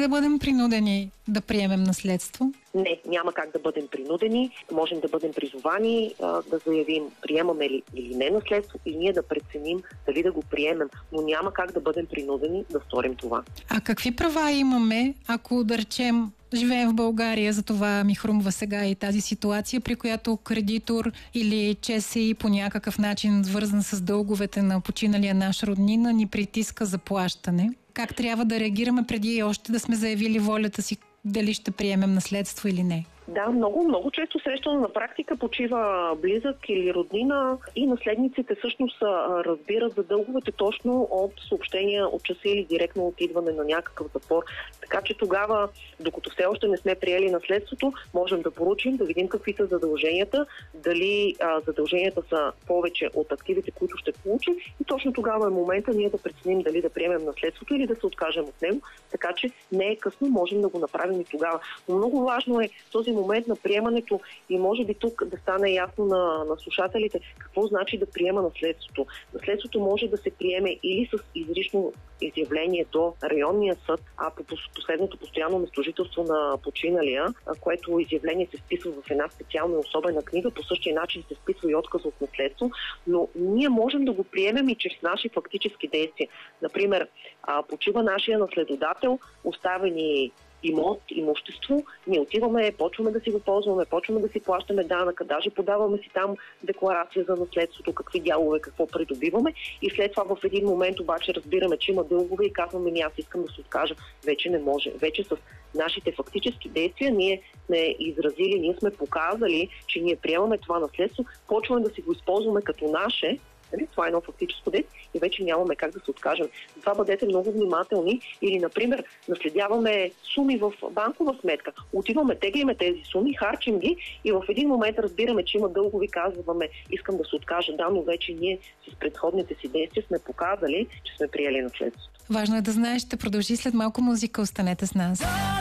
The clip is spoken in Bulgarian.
да бъдем принудени да приемем наследство? Не, няма как да бъдем принудени. Можем да бъдем призовани да заявим приемаме ли или не наследство и ние да преценим дали да го приемем. Но няма как да бъдем принудени да сторим това. А какви права имаме, ако, да речем, живеем в България, за това ми хрумва сега и тази ситуация, при която кредитор или ЧСИ по някакъв начин, свързан с дълговете на починалия наш роднина, ни притиска за плащане? Как трябва да реагираме преди още да сме заявили волята си дали ще приемем наследство или не? Да, много често срещано на практика почива близък или роднина и наследниците всъщност разбират за дълговете точно от съобщения от часа или директно от идване на някакъв запор. Така че тогава, докато все още не сме приели наследството, можем да поручим, да видим какви са задълженията, дали задълженията са повече от активите, които ще получим и точно тогава е момента ние да преценим дали да приемем наследството или да се откажем от него. Така че не е късно, можем да го направим и тогава. Но много важно е този момент на приемането и може би тук да стане ясно на слушателите какво значи да приема наследството. Наследството може да се приеме или с изрично изявление до районния съд, а по последното постоянно местожителство на починалия, което изявление се вписва в една специална и особена книга, по същия начин се вписва и отказ от наследство, но ние можем да го приемем и чрез наши фактически действия. Например, почива нашия наследодател, оставя ни имот, имущество, ние отиваме, почваме да си го ползваме, почваме да си плащаме данъка, даже подаваме си там декларация за наследството, какви дялове, какво придобиваме и след това в един момент обаче разбираме, че има дългове и казваме, аз искам да се откажа. Вече не може. Вече с нашите фактически действия ние сме изразили, ние сме показали, че ние приемаме това наследство, почваме да си го използваме като наше. Това е едно фактическо действие и вече нямаме как да се откажем. Затова бъдете много внимателни или, например, наследяваме суми в банкова сметка. Отиваме, теглиме тези суми, харчим ги и в един момент разбираме, че има дългови, казваме, искам да се откажа. Да, но вече ние с предходните си действия сме показали, че сме приели наследството. Важно е да знаеш, ще продължи след малко музика. Останете с нас.